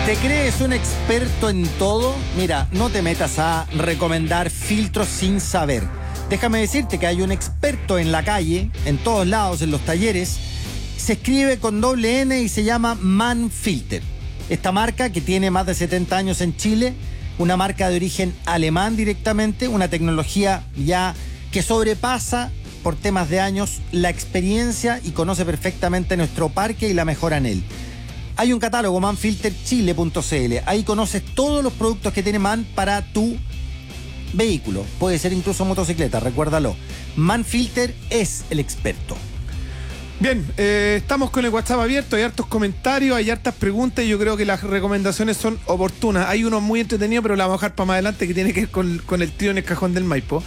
¿Te crees un experto en todo? Mira, no te metas a recomendar filtros sin saber. Déjame decirte que hay un experto en la calle, en todos lados, en los talleres. Se escribe con doble N y se llama Manfilter. Esta marca, que tiene más de 70 años en Chile, una marca de origen alemán directamente, una tecnología ya que sobrepasa por temas de años la experiencia y conoce perfectamente nuestro parque y la mejora en él. Hay un catálogo, manfilterchile.cl. Ahí conoces todos los productos que tiene Man para tu vehículo. Puede ser incluso motocicleta, recuérdalo. Manfilter es el experto. Bien, estamos con el WhatsApp abierto, hay hartos comentarios, hay hartas preguntas y yo creo que las recomendaciones son oportunas. Hay uno muy entretenido, pero la vamos a dejar para más adelante, que tiene que ver con el trío en el Cajón del Maipo.